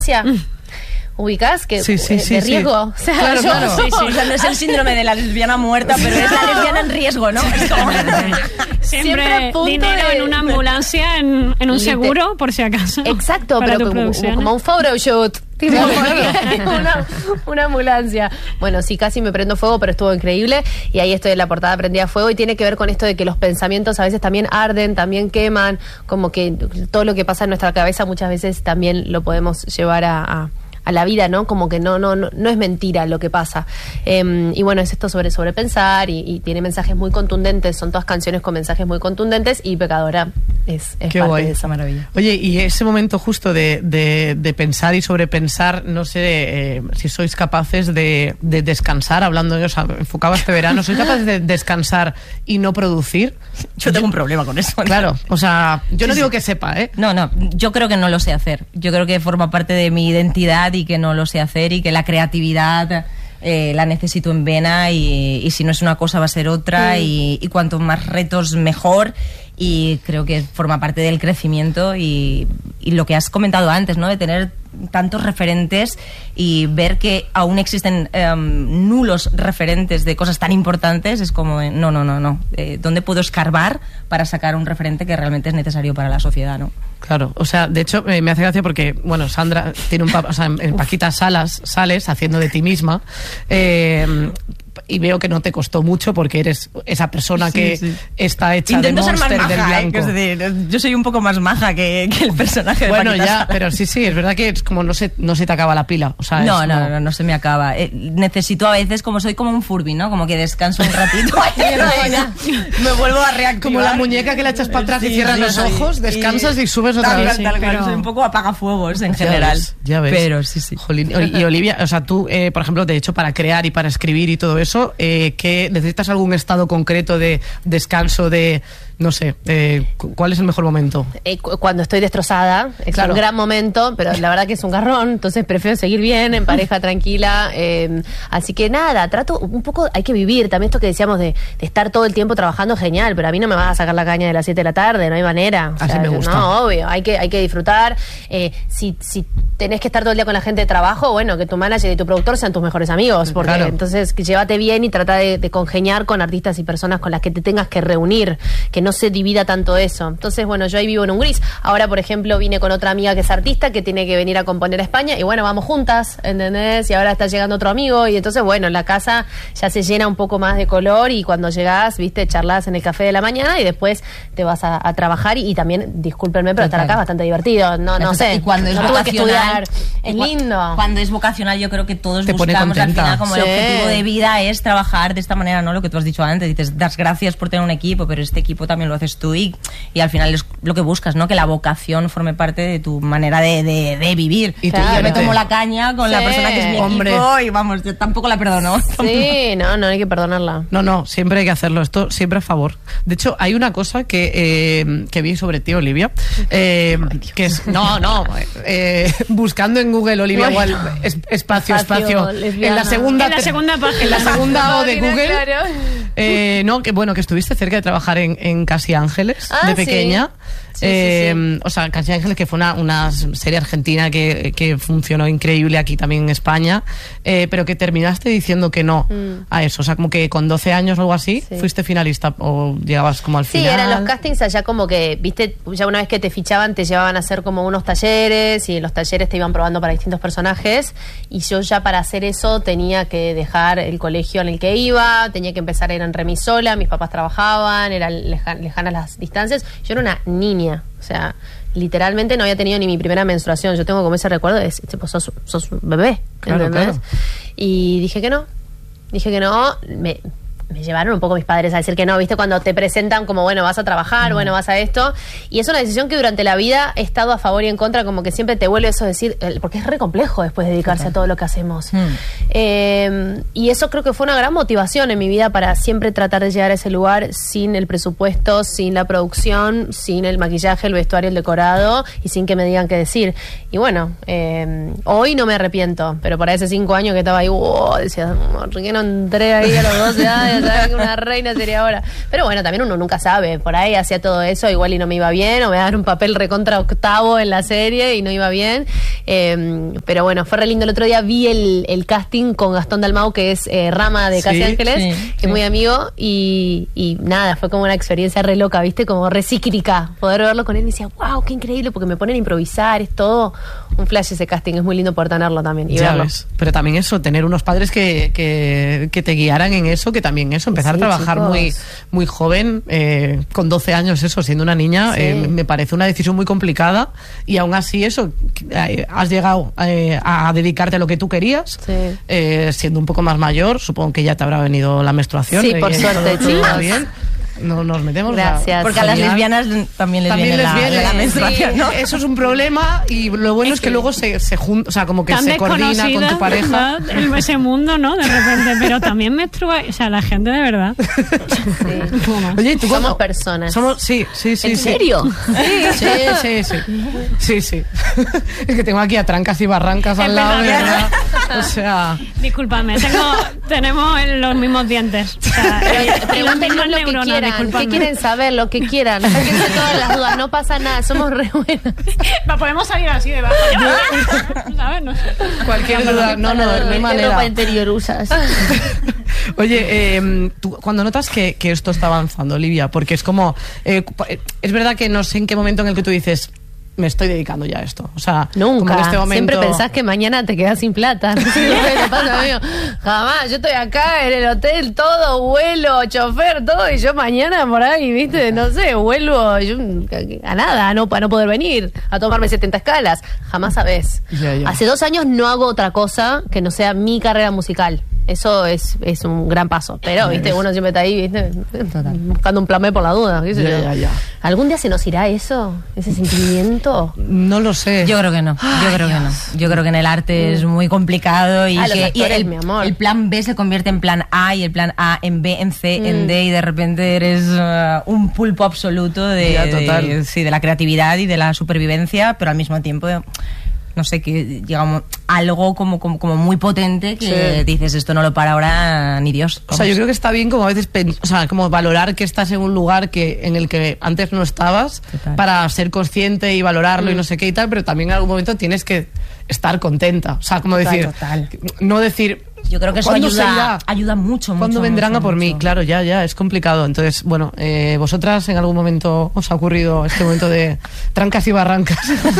¿Ubicás? Que sí, de riesgo. Sí. O sea, Claro. Sí. O sea, no es el síndrome de la lesbiana muerta, pero es la lesbiana en riesgo, ¿no? Es como... Siempre dinero en una ambulancia, en un seguro, por si acaso. Exacto, pero como un photoshoot. Una ambulancia. Bueno, sí, casi me prendo fuego, pero estuvo increíble. Y ahí estoy en la portada prendida a fuego. Y tiene que ver con esto de que los pensamientos a veces también arden, también queman. Como que todo lo que pasa en nuestra cabeza muchas veces también lo podemos llevar a la vida, ¿no? Como que no es mentira lo que pasa. Y bueno, es esto sobre pensar y tiene mensajes muy contundentes. Son todas canciones con mensajes muy contundentes y Pecadora es Qué parte guay. de esa maravilla. Oye, y ese momento justo de pensar y sobrepensar, no sé si sois capaces de descansar, hablando de, o sea, enfocado a este verano, ¿sois capaces de descansar y no producir? Yo tengo un problema con eso. Claro, o sea, yo no digo que sepa, ¿eh? No, yo creo que no lo sé hacer. Yo creo que forma parte de mi identidad y que no lo sé hacer y que la creatividad la necesito en vena y si no es una cosa va a ser otra y cuanto más retos mejor, y creo que forma parte del crecimiento y lo que has comentado antes, ¿no? De tener tantos referentes y ver que aún existen nulos referentes de cosas tan importantes, es como no. ¿Dónde puedo escarbar para sacar un referente que realmente es necesario para la sociedad, ¿no? Claro, o sea, de hecho me hace gracia porque, bueno, Sandra tiene un papel, o sea, en Paquita sales haciendo de ti misma, y veo que no te costó mucho porque eres esa persona que está hecha Intento de Monster, ser más del maja, blanco. Es decir, yo soy un poco más maja que el personaje de Bueno, Paquita ya, Salas. pero sí, es verdad que es como no se te acaba la pila. O sea, No se me acaba. Necesito a veces, soy como un Furby, ¿no? Como que descanso un ratito y me vuelvo a reactivar. Como la muñeca que la echas para atrás y cierras los ojos, descansas y subes otra vez. Pero... Soy un poco apagafuegos en general. Ya ves. Pero sí. Jolín. Y Olivia, o sea, tú, por ejemplo, de hecho, para crear y para escribir y todo eso, ¿qué necesitas algún estado concreto de descanso, de... No sé, ¿cuál es el mejor momento? Cuando estoy destrozada, es un gran momento, pero la verdad que es un garrón, entonces prefiero seguir bien, en pareja, tranquila. Así que nada, trato un poco, hay que vivir. También esto que decíamos de estar todo el tiempo trabajando, genial, pero a mí no me vas a sacar la caña de las 7 de la tarde, no hay manera. Así me gusta. No, obvio, hay que disfrutar. Si tenés que estar todo el día con la gente de trabajo, bueno, que tu manager y tu productor sean tus mejores amigos, porque entonces llévate bien y trata de congeniar con artistas y personas con las que te tengas que reunir, que no se divida tanto eso. Entonces, bueno, yo ahí vivo en un gris. Ahora, por ejemplo, vine con otra amiga que es artista, que tiene que venir a componer a España, y bueno, vamos juntas, ¿entendés? Y ahora está llegando otro amigo, y entonces, bueno, la casa ya se llena un poco más de color, y cuando llegás, viste, charlas en el café de la mañana, y después te vas a trabajar, y también, discúlpenme, pero estar acá es bastante divertido. No sé. Y cuando es tuve que estudiar. Es lindo. lindo. Cuando es vocacional, yo creo que todos te buscamos al final como el Sí. objetivo de vida es trabajar de esta manera, ¿no? Lo que tú has dicho antes, dices, das gracias por tener un equipo, pero este equipo también lo haces tú y al final es lo que buscas, ¿no? Que la vocación forme parte de tu manera de vivir. Y Claro. yo me tomo la caña con la persona que es mi equipo y vamos, yo tampoco la perdono. Sí, no hay que perdonarla. No, siempre hay que hacerlo. Esto siempre a favor. De hecho, hay una cosa que vi sobre ti, Olivia, que es... buscando en Google Olivia Wilde, espacio. En la segunda página. En la segunda O de Google. Claro. Que estuviste cerca de trabajar en Casi Ángeles, de pequeña. Sí. O sea, Casi Ángeles, que fue una serie argentina que funcionó increíble aquí también en España, pero que terminaste diciendo que no a eso. O sea, como que con 12 años o algo así, fuiste finalista o llegabas como al final. Sí, eran los castings allá como que, viste, ya una vez que te fichaban te llevaban a hacer como unos talleres, y en los talleres te iban probando para distintos personajes, y yo ya para hacer eso tenía que dejar el colegio en el que iba, tenía que empezar a ir en remis sola, mis papás trabajaban, eran lejanas las distancias. Yo era una niña, o sea, literalmente no había tenido ni mi primera menstruación. Yo tengo como ese recuerdo de, tipo, sos un bebé, ¿entendés? Claro. Y dije que no, me llevaron un poco mis padres a decir que no, ¿viste? Cuando te presentan como, bueno, vas a trabajar, bueno, vas a esto. Y es una decisión que durante la vida he estado a favor y en contra, como que siempre te vuelve eso a decir, porque es re complejo después dedicarse a todo lo que hacemos. Y eso creo que fue una gran motivación en mi vida para siempre tratar de llegar a ese lugar sin el presupuesto, sin la producción, sin el maquillaje, el vestuario, el decorado, y sin que me digan qué decir. Y bueno, hoy no me arrepiento, pero para ese 5 años que estaba ahí, decía, ¿por qué no entré ahí a los 12 años? ¿sabes? Una reina sería ahora. Pero bueno, también uno nunca sabe. Por ahí hacía todo eso, igual y no me iba bien, o me daban un papel recontra octavo en la serie y no iba bien. Pero bueno, fue re lindo. El otro día vi el casting con Gastón Dalmau, que es Rama de Casi Ángeles, que es muy amigo, y nada, fue como una experiencia re loca, ¿viste? Como re psíquica. Poder verlo con él y decía, wow, qué increíble, porque me ponen a improvisar, es todo un flash ese casting, es muy lindo poder tenerlo también y verlo. Ves. Pero también eso, tener unos padres que te guiaran en eso, que también eso, empezar a trabajar muy joven, con 12 años, eso, siendo una niña, me parece una decisión muy complicada, y aún así eso, has llegado a dedicarte a lo que tú querías, siendo un poco más mayor, supongo que ya te habrá venido la menstruación. Sí, por suerte, chicos. Bien. No nos metemos. Gracias. Porque a las lesbianas también les viene la menstruación, ¿no? Eso es un problema, y lo bueno es que luego se junta, o sea, como que se coordina con tu pareja. Ese mundo, ¿no? De repente, pero también menstrua, o sea, la gente de verdad. Sí. Oye, ¿tú somos personas. Sí. ¿En serio? Sí. Es que tengo aquí a trancas y barrancas al lado, ¿verdad? O sea... Discúlpame, tenemos los mismos dientes. O sea, pregúntenos lo que quieran. ¿Qué quieren saber? Lo que quieran. Sáquense todas las dudas. No pasa nada. Somos re buenas. Podemos salir así de bajo. ¿Sabes? No sé. Cualquier duda. No hay manera. ¿Qué ropa interior usas? Oye, tú, cuando notas que esto está avanzando, Olivia, porque es como... es verdad que no sé en qué momento en el que tú dices... me estoy dedicando ya a esto. O sea, nunca. Como en este momento... Siempre pensás que mañana te quedás sin plata. No sé qué pasa, amigo. Jamás. Yo estoy acá en el hotel, todo, vuelo, chofer, todo, y yo mañana por ahí, ¿viste? No sé, vuelvo a nada, para no poder venir, a tomarme 70 escalas. Jamás sabés. Ya. Hace 2 años no hago otra cosa que no sea mi carrera musical. Eso es un gran paso. Pero, ¿viste? Uno siempre está ahí, ¿viste? Buscando un plan B por la duda. ¿Qué sé yo? Ya. ¿Algún día se nos irá eso? ¿Ese sentimiento? No lo sé. Yo creo que no. Yo creo que en el arte es muy complicado y que actores, mi amor. El plan B se convierte en plan A, y el plan A en B, en C, en D, y de repente eres un pulpo absoluto de la creatividad y de la supervivencia, pero al mismo tiempo... no sé, que llega algo como muy potente que dices, esto no lo para ahora ni Dios. O sea, yo creo que está bien como a veces, como valorar que estás en un lugar en el que antes no estabas, para ser consciente y valorarlo y no sé qué y tal, pero también en algún momento tienes que estar contenta. O sea, como decir, no decir... Yo creo que eso ayuda mucho. ¿Cuándo vendrán a por mí? Claro, ya, es complicado. Entonces, bueno, ¿vosotras en algún momento os ha ocurrido este momento de trancas y barrancas?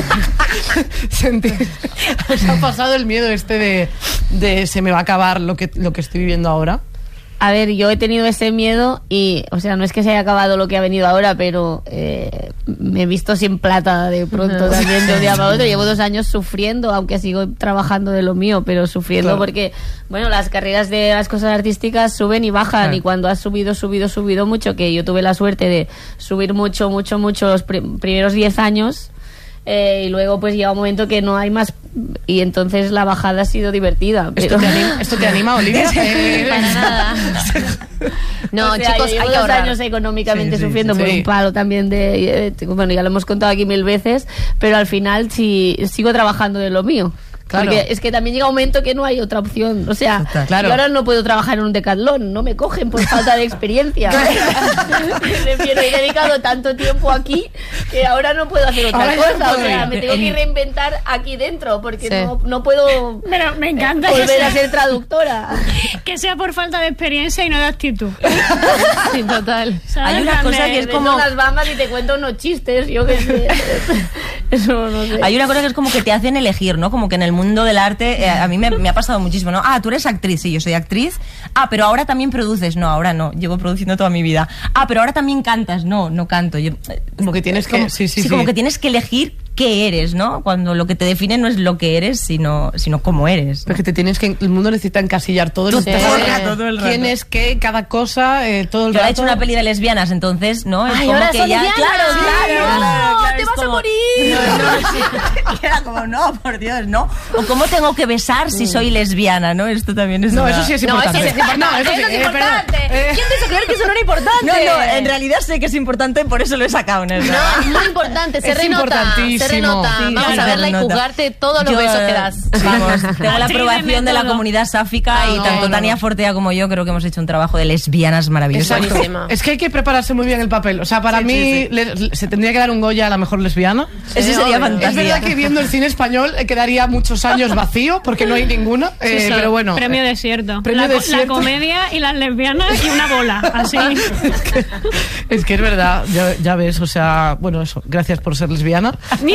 ¿Os ha pasado el miedo de se me va a acabar lo que estoy viviendo ahora? A ver, yo he tenido ese miedo y, o sea, no es que se haya acabado lo que ha venido ahora, pero me he visto sin plata de pronto también de un día para otro. Llevo 2 años sufriendo, aunque sigo trabajando de lo mío, pero sufriendo porque, bueno, las carreras de las cosas artísticas suben y bajan, y cuando has subido mucho, que yo tuve la suerte de subir mucho los primeros 10 años, y luego pues llega un momento que no hay más, y entonces la bajada ha sido divertida. Pero... ¿Esto te anima, Olivia? Para nada. No, o sea, chicos, hay 2 años económicamente sufriendo por un palo también bueno, ya lo hemos contado aquí 1000 veces, pero al final sí sigo trabajando de lo mío. Claro. Porque es que también llega un momento que no hay otra opción. O sea, yo ahora no puedo trabajar en un Decathlon, no me cogen por falta de experiencia. Prefiero, he dedicado tanto tiempo aquí que ahora no puedo hacer otra cosa. O sea, me tengo que reinventar aquí dentro porque no puedo. Pero me encanta volver a ser traductora. Que sea por falta de experiencia y no de actitud. Sí, total. Hay una cosa que es como las bambas y te cuento unos chistes, yo que sé. Eso no sé. Hay una cosa que es como que te hacen elegir, ¿no? Como que en el mundo del arte, a mí me ha pasado muchísimo, ¿no? Tú eres actriz, sí, yo soy actriz. Pero ahora también produces. No, ahora no, llevo produciendo toda mi vida. Pero ahora también cantas. No canto. Como que tienes que... Sí, como que tienes que elegir qué eres, ¿no? Cuando lo que te define no es lo que eres, sino cómo eres, ¿no? Porque el mundo necesita encasillar todo el rato. ¿Quién es qué? Cada cosa, todo el rato. Yo he hecho una peli de lesbianas, entonces, ¿no? Es como ahora que son ya... lesbianas. Claro, te vas a morir. Era como, no, por Dios, ¿no? O cómo tengo que besar si soy lesbiana, ¿no? Esto también es... No, eso sí es importante. Eso sí es importante. Eso es importante. ¿Quién te hizo creer que eso no era importante? No, en realidad sé que es importante, por eso lo he sacado, ¿no? No, es muy importante, se renota. clarísimo. Vamos a verla y juzgarte todos los besos que das. Vamos, tengo la aprobación de la comunidad sáfica y tanto Tania Fortea como yo creo que hemos hecho un trabajo de lesbianas maravilloso. Exacto. Es que hay que prepararse muy bien el papel. O sea, para mí se tendría que dar un Goya a la mejor lesbiana. Eso sería fantástico. Es verdad que viendo el cine español quedaría muchos años vacío porque no hay ninguna. Pero bueno. Premio desierto. desierto. La comedia y las lesbianas y una bola. Así. es que es verdad. Ya ves, o sea, bueno, eso. Gracias por ser lesbiana.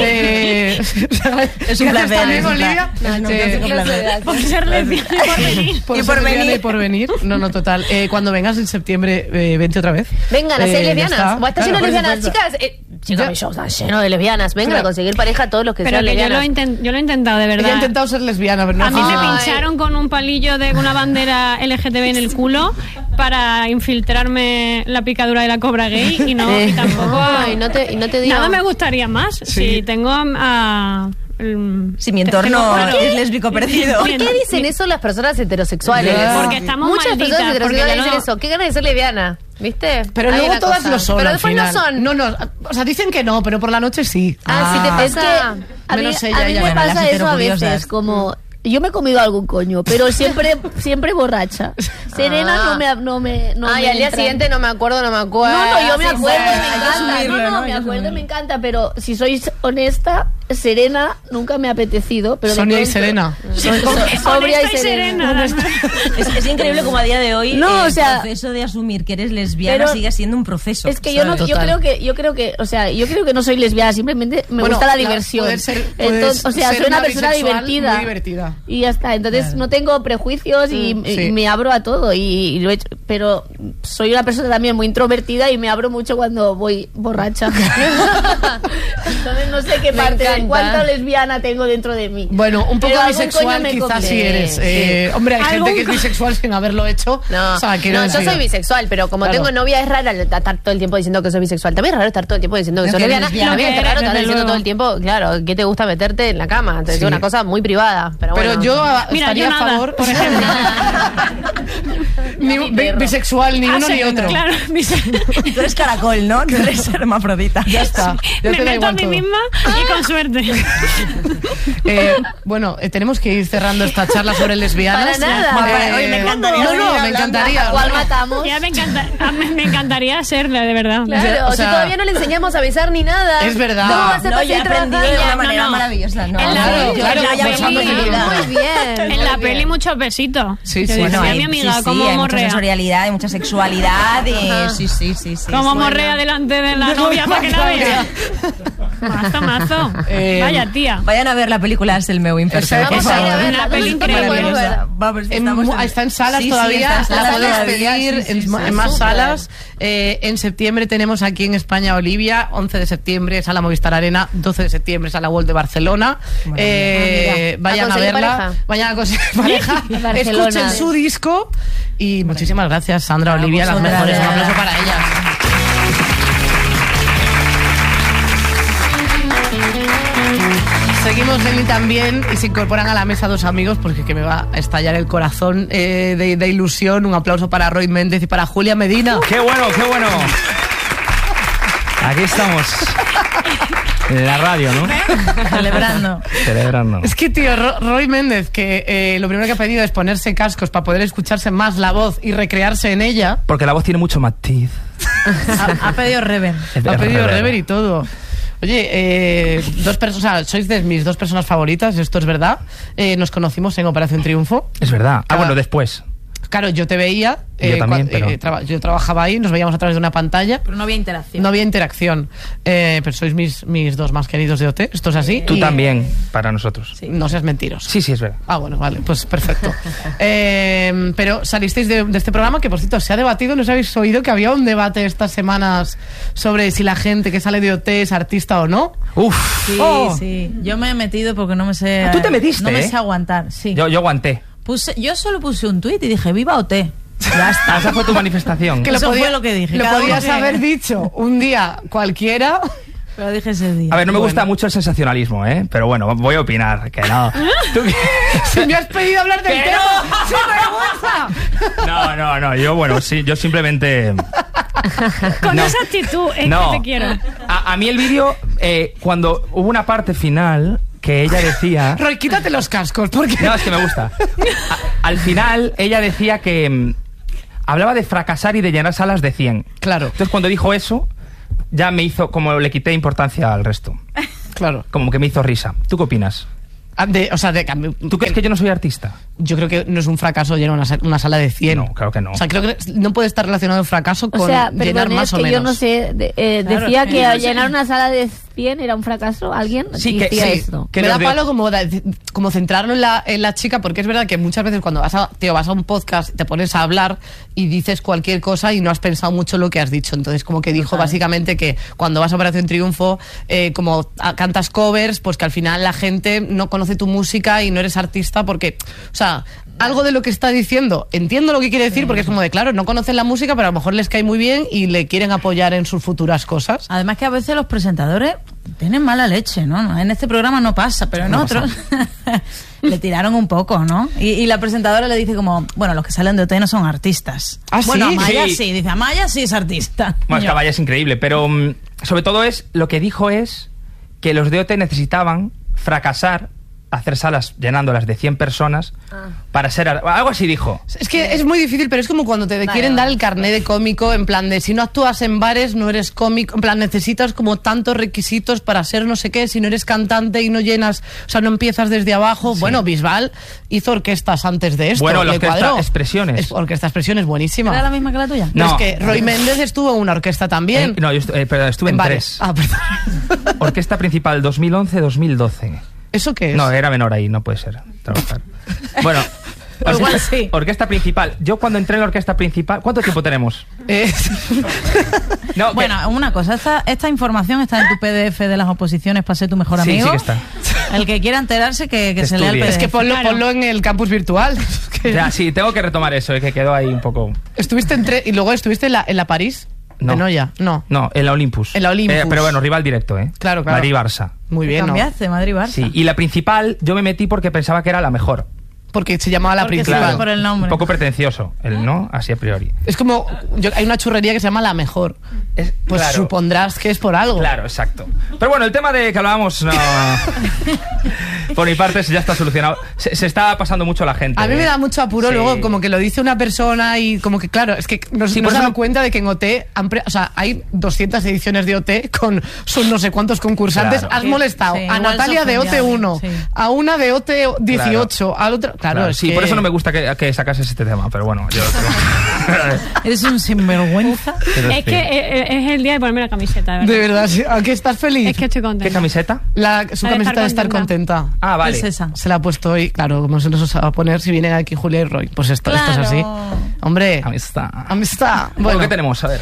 Es un placer. También, Olivia. Por ser lesbiana y por venir. Y por venir. No, total. Cuando vengas en septiembre, vente otra vez. Vengan a ser lesbianas. ¿Está lleno de lesbianas, chicas? Chicos, mi show está lleno de lesbianas. Vengan a conseguir pareja todos los que sean lesbianas. Yo lo he intentado, de verdad. Ella ha intentado ser lesbiana, pero no. A mí me pincharon con un palillo de una bandera LGTB en el culo para infiltrarme la picadura de la cobra gay y tampoco. Y no te digo. Nada me gustaría más. Si tengo a si mi entorno es lésbico perdido. ¿Por qué dicen eso las personas heterosexuales? Porque estamos muchas malditas, personas heterosexuales dicen eso. ¿Qué ganas de ser lesbiana? ¿Viste? Pero luego todas lo son. Pero después no son. No, o sea, dicen que no, pero por la noche sí. Si te pasa. Es que a mí me pasa las eso a veces, como yo me he comido algún coño, pero siempre borracha. Serena no me y al día siguiente no me acuerdo. No, yo me acuerdo, me acuerdo, me encanta, pero si sois honesta, Serena nunca me ha apetecido. Pero Sonia y Serena. Sobria y Serena. Es increíble como a día de hoy o sea, el proceso de asumir que eres lesbiana sigue siendo un proceso. Es que yo creo que no soy lesbiana, simplemente me gusta la diversión. Entonces, soy una persona divertida. Muy divertida. Y ya está. Entonces no tengo prejuicios y me abro a todo y lo he hecho, pero soy una persona también muy introvertida y me abro mucho cuando voy borracha. Entonces no sé qué parte de cuánta lesbiana tengo dentro de mí. Bueno, un poco bisexual quizás sí eres. Hombre, hay gente que es bisexual sin haberlo hecho. No, yo soy bisexual, pero como tengo novia es raro estar todo el tiempo diciendo que soy bisexual. También es raro estar todo el tiempo diciendo que soy lesbiana. También es raro estar diciendo todo el tiempo, claro, ¿qué te gusta meterte en la cama? Entonces es una cosa muy privada. Pero bueno. Yo estaría a favor, por ejemplo. Bisexual, ni uno ni otro. Claro, tú eres caracol, ¿no? Tú eres hermafrodita. Ya está. Me meto a mí misma y con suerte. Bueno, tenemos que ir cerrando esta charla sobre lesbianas. Para nada. Oye, me encantaría. Me encantaría. ¿Cuál matamos? Ya me encantaría serla, de verdad. Claro, si todavía no le enseñamos a besar ni nada. Es verdad. ¿Cómo va a ser yo he aprendido de una manera maravillosa. Muy bien. En la peli muchos besitos. Sí. Bueno, mi amiga, como hay mucha morrea. sensorialidad, hay mucha sexualidad. Sí. Como morrea delante de la novia para que la vea. Mazo. Vaya tía. Vayan a ver la película Es el meu imperfecto. Vamos a ir a ver Una peli increíble. Está en salas todavía. La podéis pedir en más salas. En septiembre tenemos aquí en España Olivia. 11 de septiembre Sala Movistar Arena. 12 de septiembre Sala World de Barcelona. Vayan a verla. Vayan a conseguir pareja. Escuchen su disco. Y muchísimas gracias, Sandra, Olivia, las mejores. Un aplauso para ellas. Seguimos en Y También y se incorporan a la mesa dos amigos porque que me va a estallar el corazón de ilusión. Un aplauso para Roy Méndez y para Julia Medina. ¡Qué bueno! Aquí estamos. En la radio, ¿no? Celebrando. Es que, tío, Roy Méndez, que lo primero que ha pedido es ponerse cascos para poder escucharse más la voz y recrearse en ella. Porque la voz tiene mucho matiz. Ha pedido reverb. Ha pedido reverb y todo. Oye, sois de mis dos personas favoritas, esto es verdad. Nos conocimos en Operación Triunfo. Es verdad. Bueno, después. Claro, yo te veía. Yo también, yo trabajaba ahí, nos veíamos a través de una pantalla. Pero no había interacción. Pero sois mis dos más queridos de OT, esto es así. Tú también, para nosotros. Sí. No seas mentiroso. Sí, es verdad. Bueno, vale, pues perfecto. Pero salisteis de este programa que, por cierto, se ha debatido. ¿No os habéis oído que había un debate estas semanas sobre si la gente que sale de OT es artista o no? Uf. Sí. Yo me he metido porque no me sé... ¿Tú te metiste? No me sé aguantar, sí. Yo aguanté. Yo solo puse un tuit y dije, ¡viva OT! Ya está. Esa fue tu manifestación. Eso fue lo que dije. Lo podías haber dicho un día cualquiera. Pero dije ese día. A ver, no me gusta mucho el sensacionalismo, ¿eh? Pero bueno, voy a opinar, que no. Si me has pedido hablar del tema, ¡sin vergüenza! No, yo simplemente... Con esa actitud es que te quiero. A mí el vídeo cuando hubo una parte final que ella decía... Roy, quítate los cascos, porque... No, es que me gusta. Al final, ella decía que... hablaba de fracasar y de llenar salas de 100. Claro. Entonces, cuando dijo eso, ya me hizo... como le quité importancia al resto. Claro. Como que me hizo risa. ¿Tú qué opinas? ¿Tú crees que yo no soy artista? Yo creo que no es un fracaso llenar una sala de 100. No, claro que no. O sea, creo que no puede estar relacionado el fracaso con llenar más o menos. Yo no sé, decía que llenar una sala de 100 era un fracaso. ¿Alguien decía esto? Que me da palo como centrarlo en la chica, porque es verdad que muchas veces cuando vas a un podcast te pones a hablar y dices cualquier cosa y no has pensado mucho lo que has dicho. Entonces como que dijo básicamente que cuando vas a Operación Triunfo, como cantas covers, pues que al final la gente no conoce tu música y no eres artista porque, o sea, algo de lo que está diciendo, entiendo lo que quiere decir, porque es como de, claro, no conocen la música, pero a lo mejor les cae muy bien y le quieren apoyar en sus futuras cosas. Además que a veces los presentadores tienen mala leche, ¿no? En este programa no pasa, pero en otros le tiraron un poco, ¿no? Y la presentadora le dice como, bueno, los que salen de OT no son artistas. ¿Ah, sí? Bueno, Amaya sí, dice, Amaya sí es artista. Bueno, es que Amaya es increíble, pero sobre todo lo que dijo es que los de OT necesitaban fracasar, hacer salas llenándolas de 100 personas para ser... algo así dijo. Es que es muy difícil, pero es como cuando te quieren dar el carné de cómico, en plan de si no actúas en bares no eres cómico, en plan necesitas como tantos requisitos para ser no sé qué, si no eres cantante y no llenas, o sea, no empiezas desde abajo. Sí. Bueno, Bisbal hizo orquestas antes de esto. Bueno, la orquesta cuadró. Expresiones. Orquesta Expresiones, buenísima. ¿Era la misma que la tuya? No, es que Roy Méndez estuvo en una orquesta también. No, yo estuve en 3. Ah, perdón. Orquesta principal 2011-2012. ¿Eso qué es? No, era menor ahí, no puede ser trabajar. Bueno, igual sí. Orquesta principal. Yo cuando entré en la orquesta principal... ¿Cuánto tiempo tenemos? No, bueno, una cosa. Esta información está en tu PDF de las oposiciones para ser tu mejor amigo. Sí que está. El que quiera enterarse que se lea el PDF. Es que ponlo en el campus virtual. Ya, sí, tengo que retomar eso, que quedó ahí un poco... Y luego estuviste en la París. No. ¿En Noya? No, en la Olympus. En la Olympus. Pero bueno, rival directo, ¿eh? Claro. Madrid-Barça. Muy bien, ¿Cambiaste? Madrid-Barça. Sí, y la principal yo me metí porque pensaba que era la mejor. Porque se llamaba la principal. Claro, por el nombre. Un poco pretencioso, ¿no? Así a priori. Es como, hay una churrería que se llama La Mejor. Pues claro, supondrás que es por algo. Claro, exacto. Pero bueno, el tema de que hablábamos, no... por mi parte ya está solucionado. Se está pasando mucho la gente. A mí me da mucho apuro luego, como que lo dice una persona y como que, claro, es que nos hemos dado cuenta de que en OT, hay 200 ediciones de OT con sus no sé cuántos concursantes. Claro. Has molestado a Natalia de OT1, a una de OT18, al otro... Claro, sí, por eso no me gusta que sacases este tema, pero bueno, yo... Eres un sinvergüenza. Es que es el día de ponerme la camiseta, de verdad. Sí. ¿A qué estás feliz? Es que estoy contenta. ¿Qué camiseta? Su camiseta de estar contenta. Ah, vale. Es esa. Se la ha puesto hoy, claro, como se nos va a poner si viene aquí Julia y Roy. Pues esto es así. Hombre. Amistad. Bueno, ¿qué tenemos? A ver.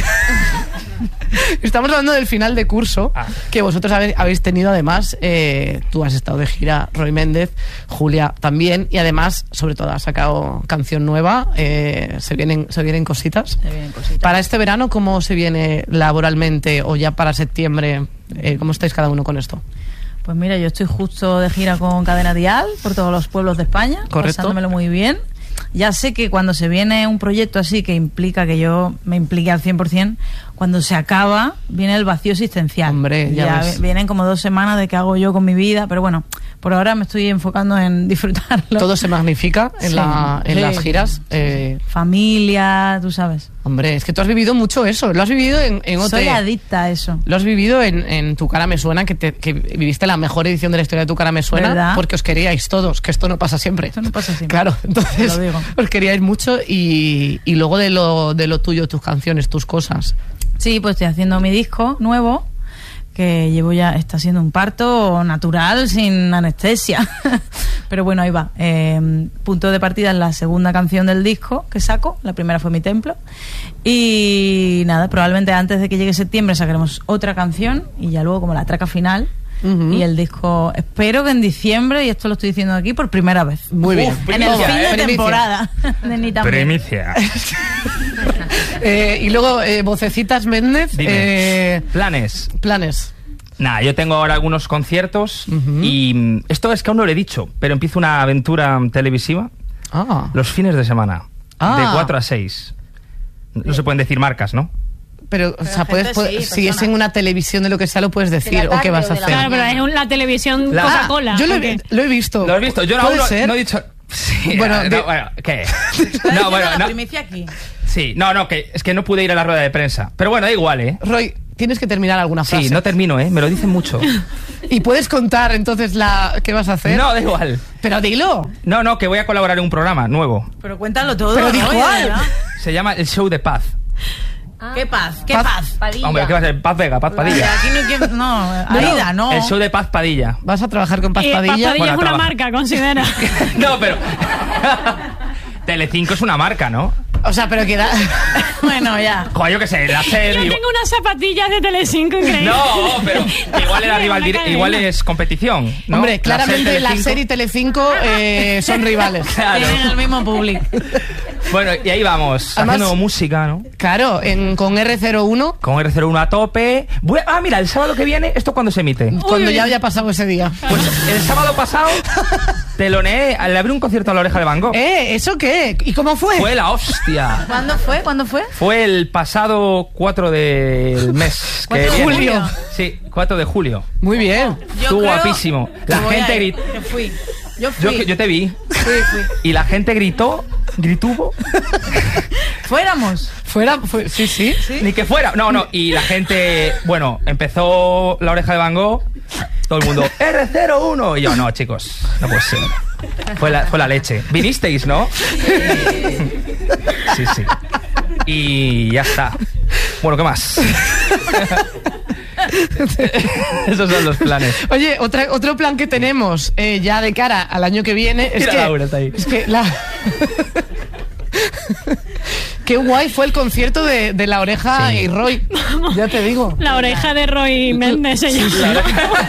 Estamos hablando del final de curso que vosotros habéis tenido. Además, tú has estado de gira, Roy Méndez, Julia también, y además, sobre todo, has sacado canción nueva. Se vienen cositas. Para este verano, ¿cómo se viene laboralmente o ya para septiembre? ¿Cómo estáis cada uno con esto? Pues mira, yo estoy justo de gira con Cadena Dial por todos los pueblos de España. Correcto. Pasándomelo muy bien. Ya sé que cuando se viene un proyecto así que implica que yo me implique al 100%, cuando se acaba viene el vacío existencial. Hombre, ya ves. Vienen como 2 semanas de qué hago yo con mi vida, pero bueno, por ahora me estoy enfocando en disfrutarlo. Todo se magnifica en las giras. Familia, tú sabes. Hombre, es que tú has vivido mucho eso. Lo has vivido en OT. Soy adicta a eso. Lo has vivido en Tu Cara Me Suena, que viviste la mejor edición de la historia de Tu Cara Me Suena, ¿verdad? Porque os queríais todos, que esto no pasa siempre. Esto no pasa siempre. Claro, entonces Te lo digo. os queríais mucho y luego de lo tuyo, tus canciones, tus cosas. Sí, pues estoy haciendo mi disco nuevo, que está siendo un parto natural, sin anestesia. Pero bueno, ahí va. Punto de partida es la segunda canción del disco que saco. La primera fue Mi Templo. Y nada, probablemente antes de que llegue septiembre sacaremos otra canción y ya luego como la traca final. Y el disco, espero que en diciembre, y esto lo estoy diciendo aquí por primera vez. Muy bien. En el fin de Primicia. temporada. De Ni Tan Bien. Primicia. Y luego, Vocecitas Méndez. Planes. Nada, yo tengo ahora algunos conciertos y esto es que aún no lo he dicho, pero empiezo una aventura televisiva los fines de semana, de 4 a 6. No se pueden decir marcas, ¿no? Pero o sea, gente si es en una televisión de lo que sea, lo puedes decir, o qué vas a hacer. Claro, pero es la televisión Coca-Cola. Yo lo he visto. ¿Lo has visto? Yo ¿Puede no ser? he dicho... Sí, Bueno, ¿qué? No, bueno, la no. primicia aquí. Sí, que es que no pude ir a la rueda de prensa. Pero bueno, da igual, ¿eh? Roy, tienes que terminar alguna frase. Sí, no termino, ¿eh? Me lo dicen mucho. ¿Y puedes contar entonces qué vas a hacer? No, da igual. Pero dilo. No, que voy a colaborar en un programa nuevo. Pero cuéntalo todo. Pero di ¿no? cuál. ¿verdad? Se llama El Show de Paz. ¿Qué paz? ¿Qué paz? Padilla. Hombre, ¿qué va a ser? Paz Vega, Paz Padilla. Aquí no, Aida, no. El Show de Paz Padilla. ¿Vas a trabajar con Paz Paz Padilla? Padilla Bueno, es una trabaja. marca, considera. No, pero... Telecinco es una marca, ¿no? O sea, pero queda... Bueno, ya. Joder, yo qué sé, la Yo serie... tengo unas zapatillas de Telecinco increíbles. No, pero igual era rival igual es competición, ¿no? Hombre, claramente la Telecinco- serie y Telecinco son rivales. Claro. Tienen el mismo público. Bueno, y ahí vamos, Además- haciendo música, ¿no? Claro, con R01, Con R01 a tope. Mira, el sábado que viene, ¿esto cuándo se emite? cuando ya haya pasado ese día. Pues el sábado pasado teloneé, le abrí un concierto a La Oreja de Van Gogh. ¿Eso qué? ¿Y cómo fue? Fue la hostia. ¿Cuándo fue? Fue el pasado 4 del mes. 4 de viene. julio. Sí, 4 de julio. Muy bien. Estuvo guapísimo. La gente gritó. Yo fui. Yo fui. Yo te vi. Fui. Y la gente gritó. Fuéramos. Sí. Ni que fuera. No. Y la gente, bueno, empezó La Oreja de Van Gogh. Todo el mundo, R01. Y yo, no, chicos, no puede ser. Fue la leche. Vinisteis, ¿no? Sí. Y ya está. Bueno, ¿qué más? Esos son los planes. Oye, otro plan que tenemos ya de cara al año que viene es Mira, que... Laura está ahí. Es que Qué guay fue el concierto de La Oreja Sí. y Roy. Ya te digo. La oreja de Roy Méndez se llama.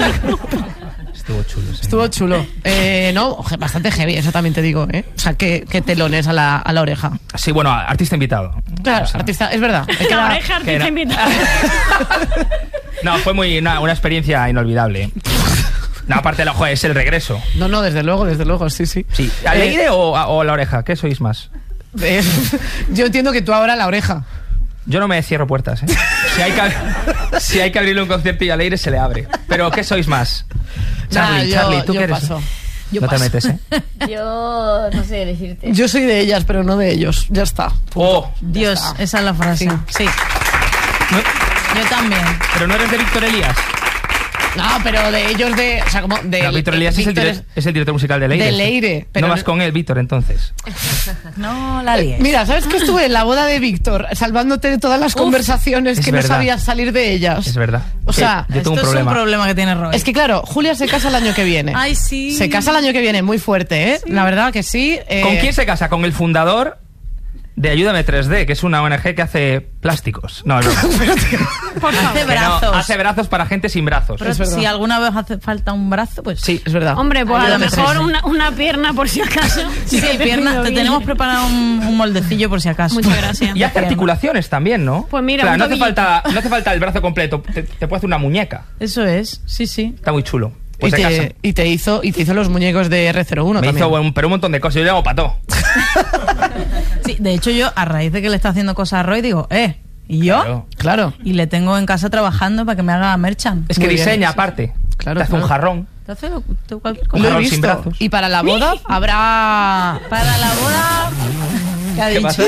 Estuvo chulo. Sí. Estuvo chulo. Bastante heavy, eso también te digo, ¿eh? O sea, que telones a la oreja. Sí, bueno, artista invitado. Claro, O sea, artista, es verdad. Hay que La dar- oreja que artista no. invitada. No, fue una experiencia inolvidable. No, aparte, joder, es el regreso. No, desde luego, sí. Sí. ¿Alegre o La Oreja? ¿Qué sois más? Yo entiendo que tú ahora la oreja. Yo no me cierro puertas, ¿eh? Si hay que abrirle un concierto y Alegre se le abre. Pero ¿qué sois más? Charlie, ¿tú yo qué eres? paso. No te metes, ¿eh? Yo no sé decirte. Yo soy de ellas, pero no de ellos. Ya está. Oh, Dios, esa es la frase. Sí. no- Yo también. pero no eres de Víctor Elías. No, pero de ellos o sea, como de... No, Víctor Elías Víctor es el director musical de Leire. de Leire, pero no vas con él, Víctor, entonces. No la líes. Mira, ¿sabes que estuve en la boda de Víctor salvándote de todas las conversaciones es que verdad. no sabías salir de ellas? Es verdad. O sea, yo tengo un Esto es problema. un problema que tiene Roy. Es que claro, Julia se casa el año que viene. Ay, sí. Se casa el año que viene, muy fuerte, ¿eh? La verdad que sí. ¿Con quién se casa? Con el fundador de Ayúdame 3D, que es una ONG que hace plásticos. No, es verdad. Hace Que no, brazos. hace brazos para gente sin brazos. Pero Es verdad. si alguna vez hace falta un brazo, pues Sí. Es verdad. Hombre, pues a lo Ayúdame, mejor Teresa. una pierna por si acaso. sí, pierna. Te tenemos preparado un moldecillo por si acaso. Muchas gracias. Y hace articulaciones también, ¿no? Pues mira, Claro, un no hace tobillito. falta el brazo completo. Te puede hacer una muñeca. Eso es, sí. Está muy chulo. Pues y, se casa. te hizo los muñecos de R01 Me también. hizo pero un montón de cosas. Yo le hago pató. Sí, de hecho yo, a raíz de que le está haciendo cosas a Roy, digo, ¿y yo? Claro. Claro. Y le tengo en casa trabajando para que me haga merchan. Es que Muy bien. diseña aparte. Claro, Te hace claro. un jarrón. Te hace cualquier Un cosa. Lo he jarrón visto. sin brazos. Y para la boda habrá... Para la boda... ¿Qué ha ¿Qué dicho? pasa?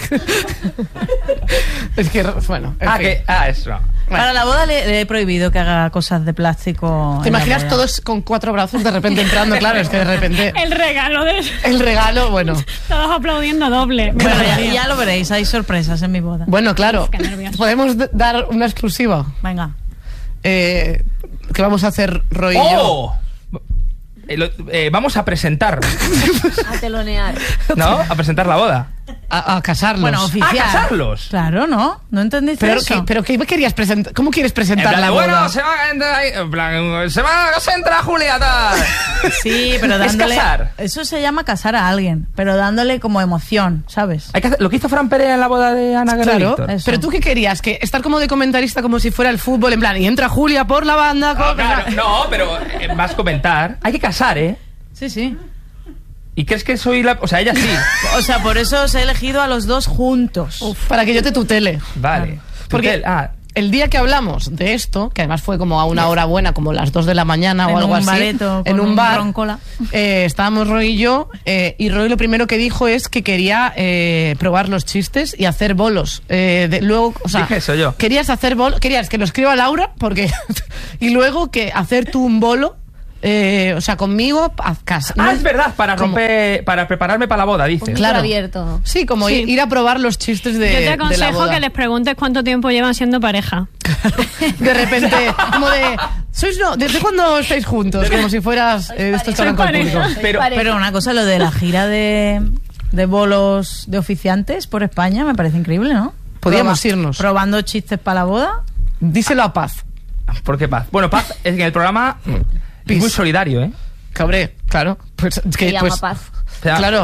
Es que, bueno... en fin. Eso. Para la boda le he prohibido que haga cosas de plástico. ¿Te en la imaginas boda. todos con 4 brazos de repente entrando? Claro, es que de repente... El regalo de... El regalo, bueno... Todos aplaudiendo doble. Bueno, Madre ya, mía. ya lo veréis, hay sorpresas en mi boda. Bueno, claro. Qué nervios. Podemos dar una exclusiva. Venga. ¿Qué vamos a hacer Roy y yo? ¡Oh! Vamos a presentar, A telonear. ¿no? A presentar la boda. A casarlos. Bueno, oficial. ¿A casarlos? Claro, ¿no? ¿No entendiste pero, eso? pero ¿qué querías presentar? ¿Cómo quieres En presentar plan la de, boda? bueno, se va a entrar ahí, en plan, se entra Julia, tal. Sí, pero Es dándole... casar. Eso se llama casar a alguien, pero dándole como emoción, ¿sabes? Hay que hacer lo que hizo Fran Perea en la boda de Ana Guerra y Claro, Víctor. Eso. pero tú qué querías, que estar como de comentarista como si fuera el fútbol, en plan, y entra Julia por la banda. No, claro, no, pero vas a comentar. Hay que casar, ¿eh? Sí, sí. ¿Y crees que soy la...? O sea, ella sí. O sea, por eso os he elegido a los dos juntos. Para que yo te tutele. Vale. Porque el día que hablamos de esto, que además fue como a una hora buena, como las 2 de la mañana o algo así, bareto, en un bar, roncola. Estábamos Roy y yo, y Roy lo primero que dijo es que quería probar los chistes y hacer bolos. Luego, o sea, dije eso yo. Querías hacer bolos, querías que lo escriba Laura, porque y luego que hacer tú un bolo. O sea, conmigo, ¿no? Es verdad, para prepararme para la boda, dices. Claro, abierto. Sí, como ir a probar los chistes de Yo te la aconsejo boda. que les preguntes cuánto tiempo llevan siendo pareja. De repente, como ¿desde cuándo estáis juntos? Como si fueras estos que hablan con el público. Pero una cosa, lo de la gira de bolos de oficiantes por España me parece increíble, ¿no? Podríamos irnos. Probando chistes para la boda. Díselo a Paz. ¿Por qué Paz? Bueno, Paz es que en el programa es muy solidario, ¿eh? Cabré, claro. Pues, es que, Se llama pues, Paz. Claro.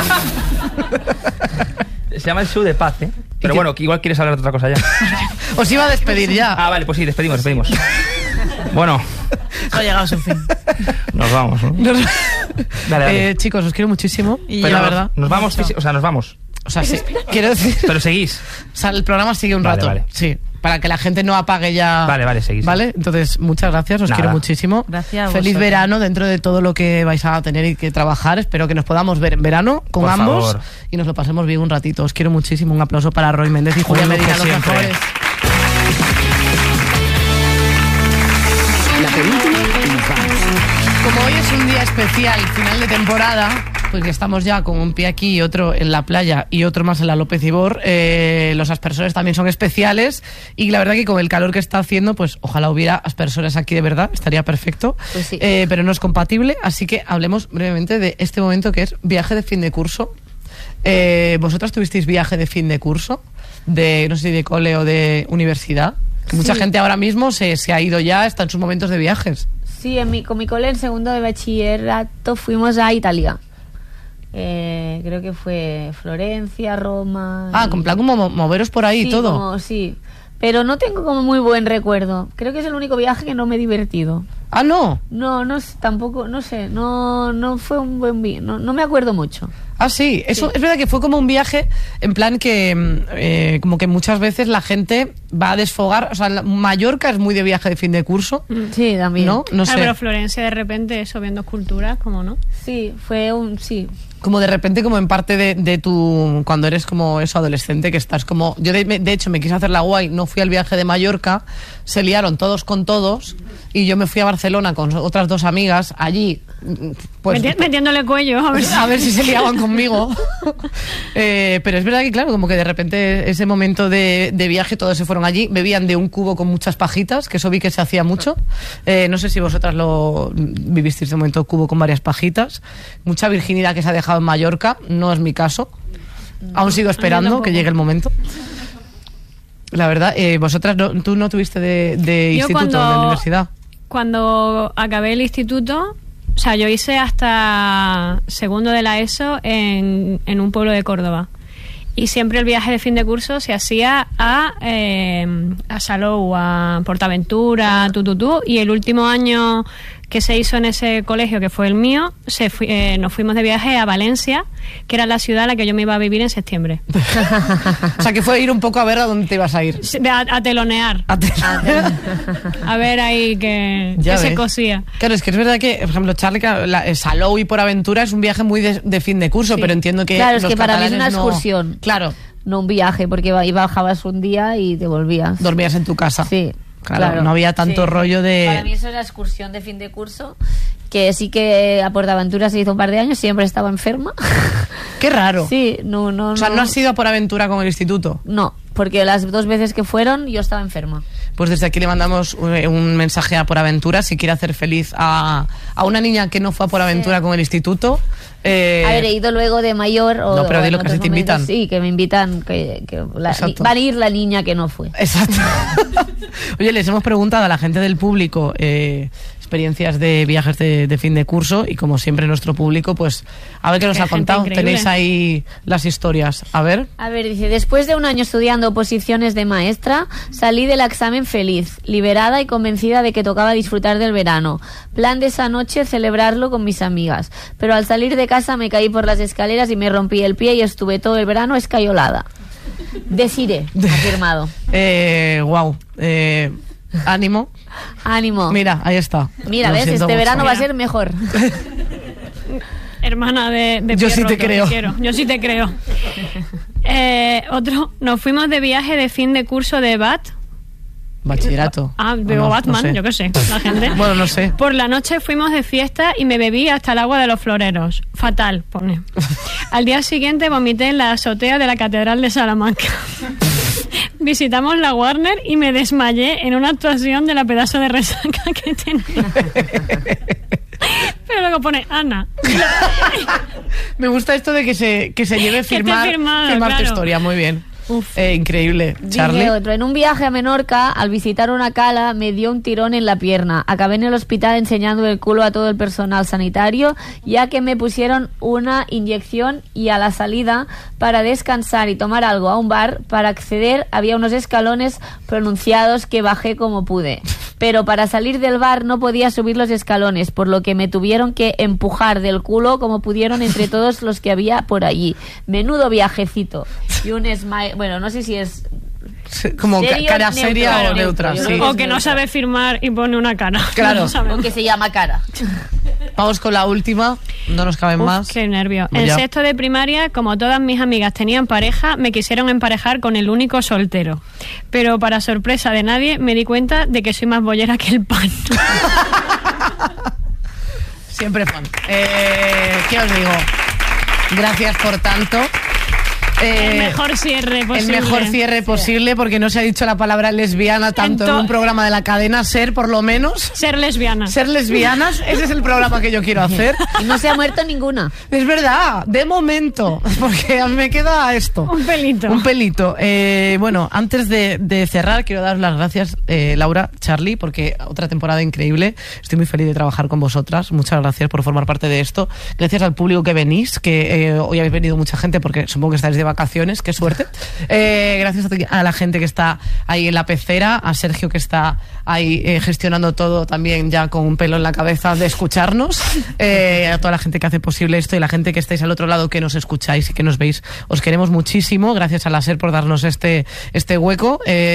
Se llama el show de Paz, ¿eh? Pero bueno, que igual quieres hablar de otra cosa ya. Os iba a despedir ya. Ah, vale, pues sí, despedimos. Bueno. Ha llegado a su fin. Nos vamos, ¿no? Dale. Chicos, os quiero muchísimo. Y pero la verdad. Nos vamos, o sea, nos vamos. O sea, sí, quiero decir. Pero seguís. O sea, el programa sigue un rato. Vale. Sí. Para que la gente no apague ya. Vale, seguís. Vale, entonces, muchas gracias, os quiero muchísimo. Gracias a Feliz vosotros. verano dentro de todo lo que vais a tener y que trabajar. Espero que nos podamos ver en verano con Por ambos favor. y nos lo pasemos bien un ratito. Os quiero muchísimo. Un aplauso para Roy Méndez y Julia Un lujo Medina, los siempre. mejores. La penúltima y nos vamos. Como hoy es un día especial, final de temporada, pues que estamos ya con un pie aquí y otro en la playa y otro más en la López Ibor, los aspersores también son especiales y la verdad que con el calor que está haciendo, pues ojalá hubiera aspersores aquí de verdad, estaría perfecto, Pues sí. pero no es compatible, así que hablemos brevemente de este momento que es viaje de fin de curso. ¿Vosotras tuvisteis viaje de fin de curso? De, no sé si de cole o de universidad. Que mucha gente ahora mismo se ha ido ya, está en sus momentos de viajes. Sí, con mi cole en segundo de bachillerato fuimos a Italia. Creo que fue Florencia, Roma. Ah, con plan como moveros por ahí y sí, todo. Sí, pero no tengo como muy buen recuerdo. Creo que es el único viaje que no me he divertido. Ah, no. No sé, tampoco, no sé, no fue un buen viaje, no me acuerdo mucho. Ah, sí, eso Sí. es verdad que fue como un viaje en plan que como que muchas veces la gente va a desfogar, o sea, Mallorca es muy de viaje de fin de curso, Sí, también. ¿no? No sé. Pero Florencia, de repente, eso viendo esculturas, ¿cómo no? Sí, sí. Como de repente como en parte de tu cuando eres como eso adolescente que estás como yo de hecho me quise hacer la guay, no fui al viaje de Mallorca, se liaron todos con todos y yo me fui a Barcelona con otras 2 amigas allí pues Metiéndole cuello, a ver si se liaban conmigo. Pero es verdad que claro, como que de repente ese momento de viaje todos se fueron allí, bebían de un cubo con muchas pajitas, que eso vi que se hacía mucho. No sé si vosotras lo vivisteis de momento cubo con varias pajitas. Mucha virginidad que se ha dejado en Mallorca, no es mi caso. Aún sigo esperando que llegue el momento. La verdad, vosotras tú no tuviste de Yo instituto, de universidad. Cuando acabé el instituto, o sea, yo hice hasta segundo de la ESO en un pueblo de Córdoba. Y siempre el viaje de fin de curso se hacía a Salou, a Portaventura, y el último año que se hizo en ese colegio, que fue el mío, nos fuimos de viaje a Valencia, que era la ciudad a la que yo me iba a vivir en septiembre. O sea, que fue ir un poco a ver a dónde te ibas a ir. A telonear. A ver ahí que Ya se ves. cosía. Claro, es que es verdad que, por ejemplo, Charlie, Salou y Por Aventura es un viaje muy de fin de curso, Sí. pero entiendo que Claro, es los que para mí es una catalanes no- excursión. Claro, No un viaje, porque bajabas un día y te volvías. dormías en tu casa. Sí, Claro, no había tanto rollo de... Para mí eso era excursión de fin de curso, que sí que a Portaventura se hizo un par de años, siempre estaba enferma. Qué raro. Sí, no. O sea, ¿no has ido a Por Aventura con el instituto? No, porque las 2 veces que fueron yo estaba enferma. Pues desde aquí le mandamos un mensaje a Por Aventura si quiere hacer feliz a una niña que no fue a Por Aventura con el instituto. A ver, he ido luego de mayor o No, pero o dilo en que si otros te momentos, invitan. Sí, que me invitan, que Exacto. van a ir la niña que no fue. Exacto. Oye, les hemos preguntado a la gente del público, experiencias de viajes de fin de curso y como siempre nuestro público, pues a ver qué nos ha contado. Tenéis ahí las historias. A ver, dice, después de un año estudiando oposiciones de maestra, salí del examen feliz, liberada y convencida de que tocaba disfrutar del verano. Plan de esa noche, celebrarlo con mis amigas. Pero al salir de casa me caí por las escaleras y me rompí el pie y estuve todo el verano escayolada. Desiree, afirmado. Wow. Ánimo. Mira, ahí está. Mira, ves, este verano va a ser mejor. Hermana de Yo sí te creo. Yo sí te creo. Nos fuimos de viaje de fin de curso de bachillerato. Veo Batman, no sé. Yo qué sé, la gente. Bueno, no sé. Por la noche fuimos de fiesta y me bebí hasta el agua de los floreros. Fatal, pone. Al día siguiente vomité en la azotea de la Catedral de Salamanca. Visitamos la Warner y me desmayé en una actuación de la pedazo de resaca que tenía. Pero luego pone Ana. Me gusta esto de que se lleve firmar claro. Tu historia, muy bien. Increíble. Charlie. Dice otro, en un viaje a Menorca, al visitar una cala, me dio un tirón en la pierna. Acabé en el hospital enseñando el culo a todo el personal sanitario, ya que me pusieron una inyección y a la salida, para descansar y tomar algo a un bar, para acceder había unos escalones pronunciados que bajé como pude. Pero para salir del bar no podía subir los escalones, por lo que me tuvieron que empujar del culo como pudieron entre todos los que había por allí. Menudo viajecito. Y un smile, bueno, no sé si es como cara neutro, seria o neutra, sí. O que no sabe firmar y pone una cara. Claro. O que se llama cara. Vamos con la última, no nos caben más. Qué nervio. En sexto de primaria, como todas mis amigas tenían pareja, me quisieron emparejar con el único soltero. Pero para sorpresa de nadie, me di cuenta de que soy más bollera que el pan. Siempre fan. ¿Qué os digo? Gracias por tanto. El mejor cierre posible. El mejor cierre posible, porque no se ha dicho la palabra lesbiana tanto en un programa de la cadena SER, por lo menos. Ser lesbianas. Ser lesbianas, ese es el programa que yo quiero hacer. Y no se ha muerto ninguna. Es verdad, de momento, porque me queda esto. Un pelito. Bueno, antes de cerrar, quiero daros las gracias, Laura, Charlie, porque otra temporada increíble. Estoy muy feliz de trabajar con vosotras. Muchas gracias por formar parte de esto. Gracias al público que venís, que hoy habéis venido mucha gente, porque supongo que estáis de vacaciones, qué suerte. Gracias a la gente que está ahí en la pecera, a Sergio que está ahí gestionando todo también ya con un pelo en la cabeza de escucharnos, a toda la gente que hace posible esto y la gente que estáis al otro lado, que nos escucháis y que nos veis. Os queremos muchísimo. Gracias a la SER por darnos este hueco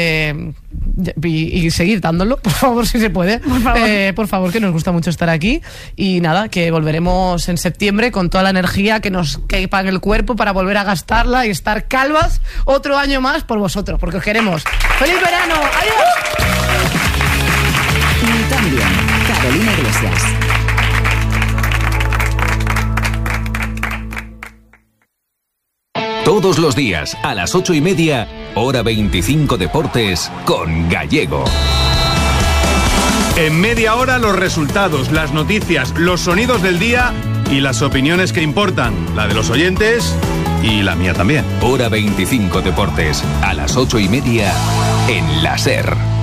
y seguir dándolo, por favor, si se puede. Por favor, que nos gusta mucho estar aquí. Y nada, que volveremos en septiembre con toda la energía que nos quepa en el cuerpo para volver a gastarla y estar calvas otro año más por vosotros, porque os queremos. ¡Feliz verano! ¡Adiós! También, Carolina Iglesias. Todos los días, a las 8:30, hora 25 Deportes, con Gallego. En media hora, los resultados, las noticias, los sonidos del día y las opiniones que importan, la de los oyentes y la mía también. Hora 25 Deportes, a las 8:30, en la SER.